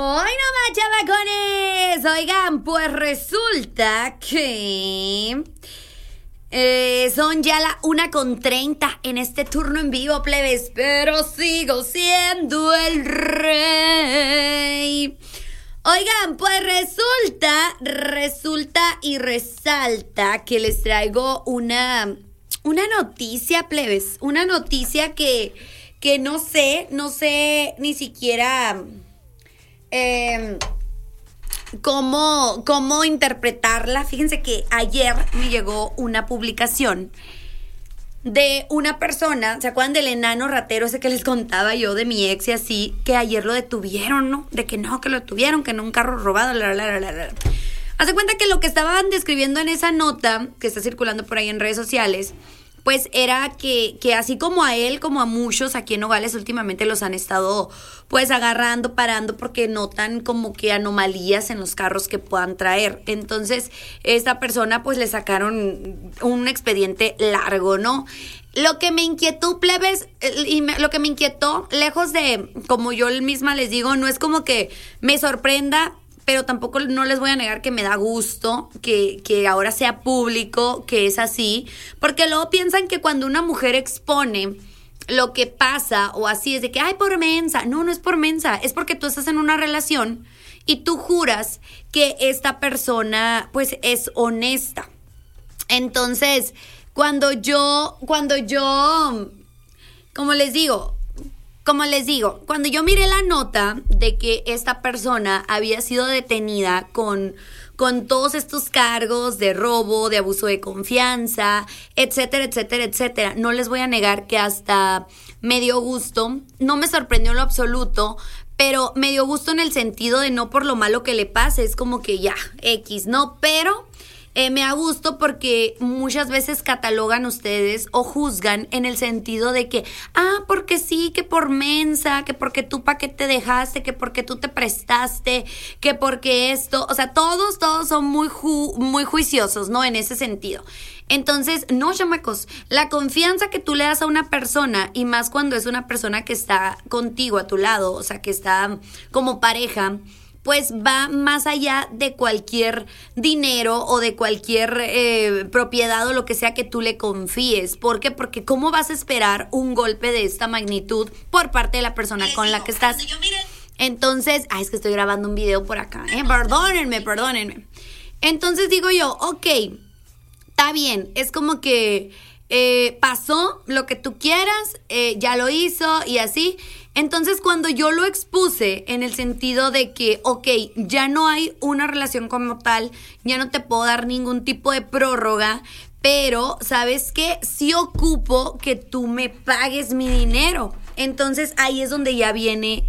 Hoy no más, chavacones. Oigan, pues resulta que son ya la 1:30 en este turno en vivo, plebes, pero sigo siendo el rey. Oigan, pues resulta y resalta que les traigo una noticia, plebes, una noticia que no sé ni siquiera cómo interpretarla. Fíjense que ayer me llegó una publicación de una persona, ¿se acuerdan del enano ratero ese que les contaba yo de mi ex y así? Que ayer lo detuvieron, ¿no? De que no, que lo detuvieron, que en un carro robado, Haz de cuenta que lo que estaban describiendo en esa nota que está circulando por ahí en redes sociales, pues era que así como a él, como a muchos aquí en Nogales últimamente los han estado pues agarrando, parando porque notan como que anomalías en los carros que puedan traer. Entonces, esta persona pues le sacaron un expediente largo, ¿no? Lo que me inquietó, plebes, lo que me inquietó, lejos de, como yo misma les digo, no es como que me sorprenda, pero tampoco no les voy a negar que me da gusto que ahora sea público, que es así, porque luego piensan que cuando una mujer expone lo que pasa o así es de que, ay, por mensa. No es por mensa, es porque tú estás en una relación y tú juras que esta persona pues es honesta. Entonces, cuando yo, como les digo, cuando yo miré la nota de que esta persona había sido detenida con todos estos cargos de robo, de abuso de confianza, etcétera, no les voy a negar que hasta me dio gusto, no me sorprendió en lo absoluto, pero me dio gusto en el sentido de no por lo malo que le pase, es como que ya, X, ¿no? Pero me da gusto porque muchas veces catalogan ustedes o juzgan en el sentido de que, porque sí, que por mensa, que porque tú pa' qué te dejaste, que porque tú te prestaste, que porque esto, o sea, todos son muy juiciosos, ¿no? En ese sentido. Entonces, no, chamacos, la confianza que tú le das a una persona, y más cuando es una persona que está contigo a tu lado, o sea, que está como pareja, pues va más allá de cualquier dinero o de cualquier propiedad o lo que sea que tú le confíes. ¿Por qué? Porque ¿cómo vas a esperar un golpe de esta magnitud por parte de la persona con la que estás? Entonces, es que estoy grabando un video por acá, perdónenme. Entonces digo yo, ok, está bien, es como que pasó lo que tú quieras, ya lo hizo y así. Entonces, cuando yo lo expuse en el sentido de que, ok, ya no hay una relación como tal, ya no te puedo dar ningún tipo de prórroga, pero, ¿sabes qué? Sí ocupo que tú me pagues mi dinero. Entonces, ahí es donde ya viene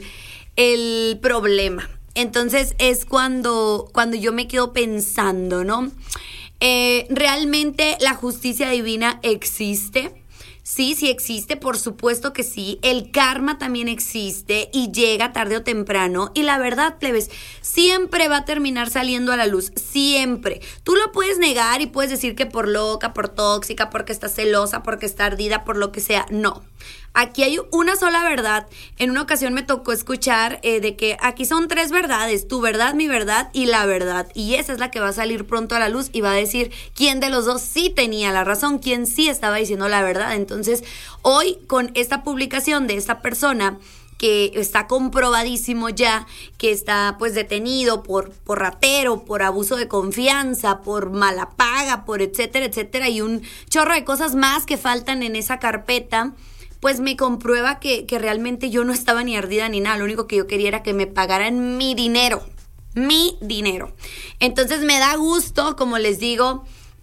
el problema. Entonces, es cuando yo me quedo pensando, ¿no? ¿Realmente la justicia divina existe? Sí existe, por supuesto que sí. El karma también existe y llega tarde o temprano. Y la verdad, plebes, siempre va a terminar saliendo a la luz. Siempre. Tú lo puedes negar y puedes decir que por loca, por tóxica, porque está celosa, porque está ardida, por lo que sea. No. Aquí hay una sola verdad. En una ocasión me tocó escuchar de que aquí son 3 verdades, tu verdad, mi verdad y la verdad. Y esa es la que va a salir pronto a la luz y va a decir quién de los dos sí tenía la razón, quién sí estaba diciendo la verdad. Entonces, hoy con esta publicación de esta persona que está comprobadísimo ya que está pues detenido por ratero, por abuso de confianza, por mala paga, por etcétera, y un chorro de cosas más que faltan en esa carpeta, pues me comprueba que realmente yo no estaba ni ardida ni nada. Lo único que yo quería era que me pagaran mi dinero. Entonces me da gusto, como les digo,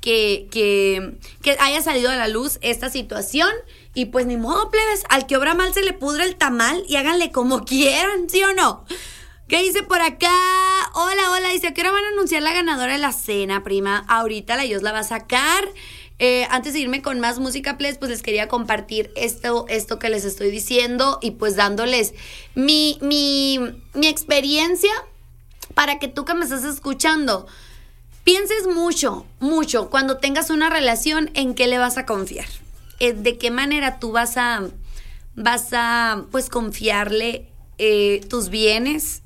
que haya salido a la luz esta situación. Y pues ni modo, plebes, al que obra mal se le pudre el tamal y háganle como quieran, ¿sí o no? ¿Qué dice por acá? Hola, dice, ¿a qué hora van a anunciar la ganadora de la cena, prima? Ahorita la Dios la va a sacar. Antes de irme con más música, pues les quería compartir esto que les estoy diciendo y pues dándoles mi experiencia para que tú que me estás escuchando pienses mucho cuando tengas una relación en qué le vas a confiar, de qué manera tú vas a pues confiarle tus bienes,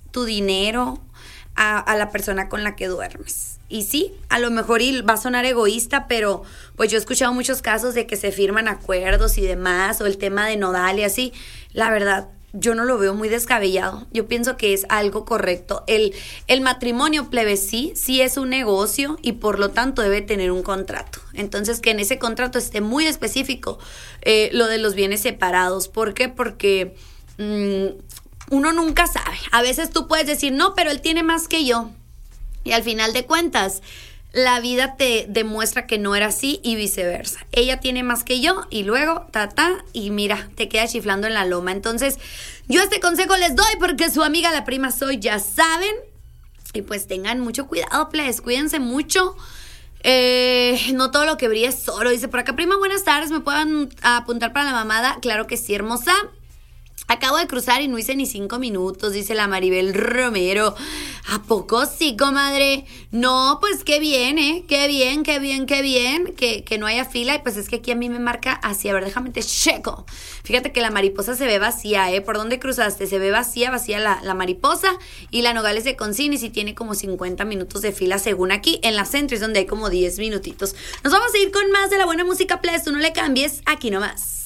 tu dinero a la persona con la que duermes. Y sí, a lo mejor va a sonar egoísta, pero pues yo he escuchado muchos casos de que se firman acuerdos y demás, o el tema de nodal y así. La verdad, yo no lo veo muy descabellado. Yo pienso que es algo correcto. El matrimonio, plebe, sí es un negocio y por lo tanto debe tener un contrato. Entonces, que en ese contrato esté muy específico lo de los bienes separados. ¿Por qué? Porque uno nunca sabe. A veces tú puedes decir, no, pero él tiene más que yo. Y al final de cuentas, la vida te demuestra que no era así y viceversa. Ella tiene más que yo y luego, y mira, te quedas chiflando en la loma. Entonces, yo este consejo les doy porque su amiga la prima soy, ya saben. Y pues tengan mucho cuidado, please, cuídense mucho. No todo lo que brilla es oro. Dice por acá, prima, buenas tardes, ¿me pueden apuntar para la mamada? Claro que sí, hermosa. Acabo de cruzar y no hice ni 5 minutos, dice la Maribel Romero. ¿A poco sí, comadre? No, pues qué bien, qué bien que no haya fila. Y pues es que aquí a mí me marca así, a ver, déjame te checo. Fíjate que la mariposa se ve vacía, ¿Por dónde cruzaste? Se ve vacía la mariposa. Y la Nogales de Concini sí tiene como 50 minutos de fila según aquí. En la Centro es donde hay como 10 minutitos. Nos vamos a ir con más de la buena música, please. Tú no le cambies, aquí nomás.